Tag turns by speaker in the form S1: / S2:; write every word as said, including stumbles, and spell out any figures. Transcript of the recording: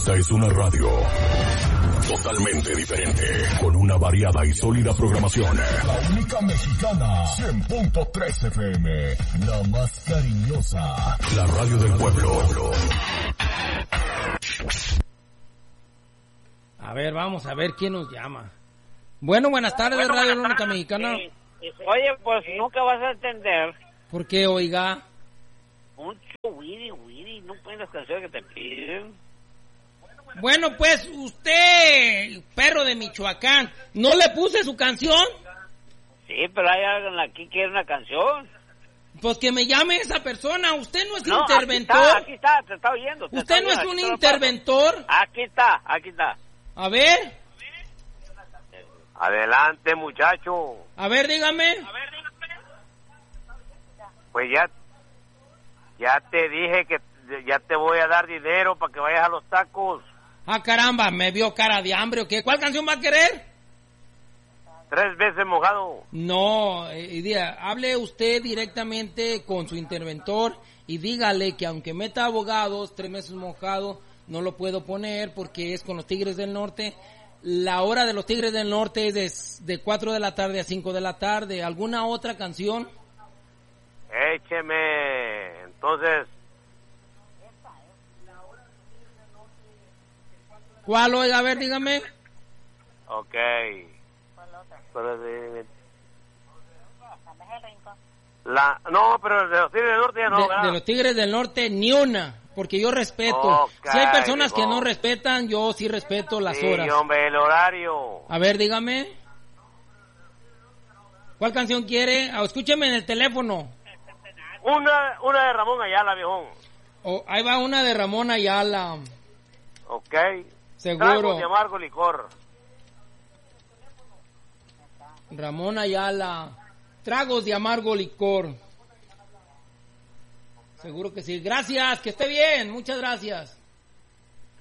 S1: Esta es una radio totalmente diferente, con una variada y sólida programación.
S2: La única mexicana, cien punto tres F M, la más cariñosa.
S1: La radio del pueblo.
S3: A ver, vamos a ver quién nos llama. Bueno, buenas tardes, bueno, Radio La Única Mexicana.
S4: Sí. Oye, pues nunca vas a entender.
S3: ¿Por qué, oiga?
S4: Mucho wiri wiri, no pueden las canciones que te piden.
S3: Bueno, pues usted, perro de Michoacán, ¿no le puse su canción?
S4: Sí, pero hay alguien aquí que quiere una canción.
S3: Pues que me llame esa persona. Usted no es
S4: no,
S3: interventor.
S4: Aquí está, aquí está, te está oyendo. Te
S3: Usted
S4: está
S3: no
S4: oyendo,
S3: es un interventor.
S4: Aquí está, aquí está.
S3: A ver.
S5: Adelante, muchacho.
S3: A ver, dígame.
S5: Pues ya, ya te dije que ya te voy a dar dinero para que vayas a los tacos.
S3: Ah, caramba, ¿me vio cara de hambre o qué? ¿Cuál canción va a querer?
S5: Tres veces mojado.
S3: No, eh, diga, hable usted directamente con su interventor y dígale que aunque meta abogados, tres meses mojado, no lo puedo poner porque es con los Tigres del Norte. La hora de los Tigres del Norte es de, de cuatro de la tarde a cinco de la tarde. ¿Alguna otra canción?
S5: Écheme, entonces.
S3: ¿Cuál, oiga? A ver, dígame.
S5: Ok. La, no, pero de los Tigres del Norte ya no,
S3: de, de los Tigres del Norte ni una, porque yo respeto.
S5: Okay,
S3: si hay personas
S5: digo.
S3: que no respetan, yo sí respeto las
S5: sí,
S3: horas.
S5: Hombre, el horario.
S3: A ver, dígame. ¿Cuál canción quiere? Oh, escúcheme en el teléfono.
S5: Una, una de Ramón Ayala, viejón.
S3: Oh, ahí va una de Ramón Ayala.
S5: Ok.
S3: Seguro.
S5: Tragos de amargo licor.
S3: Ramón Ayala. Tragos de amargo licor. Seguro que sí. Gracias, que esté bien. Muchas gracias.